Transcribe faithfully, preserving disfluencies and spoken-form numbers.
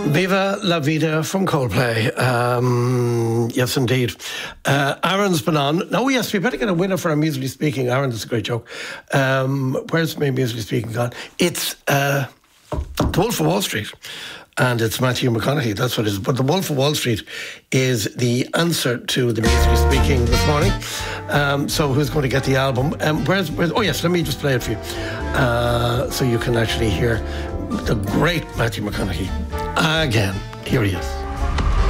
Viva La Vida from Coldplay. Um, yes, indeed. Uh, Aaron's been on. Oh, yes, we better get a winner for our Musically Speaking. Aaron, that's a great joke. Um, where's my Musically Speaking gone? It's uh, The Wolf of Wall Street. And it's Matthew McConaughey, that's what it is. But The Wolf of Wall Street is the answer to the Musically Speaking this morning. Um, so who's going to get the album? Um, where's, where's, oh yes, let me just play it for you. Uh, so you can actually hear the great Matthew McConaughey again. Here he is.